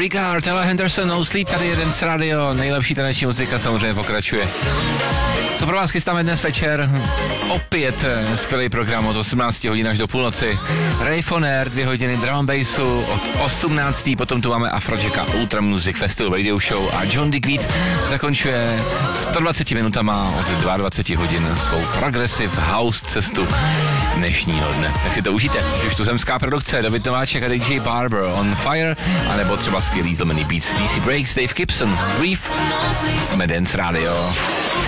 Regard, Ella Henderson, No Sleep, tady jeden z radio, nejlepší taneční muzika samozřejmě pokračuje. Co pro vás chystáme dnes večer? Opět skvělý program od 18 hodin až do půlnoci. Ray Foner, 2 hodiny drum and bassu od 18. Potom tu máme Afrojacka, Ultra Music Festival Radio Show a John Digweed zakončuje 120 minutama od 22 hodin svou progressive house cestu dnešního dne. Tak si to užijte, že už tu zemská produkce, David Nováček a DJ Barber On Fire, anebo třeba skvělý zlomený beats DC Breaks, Dave Gibson, Reef, jsme Dance Radio.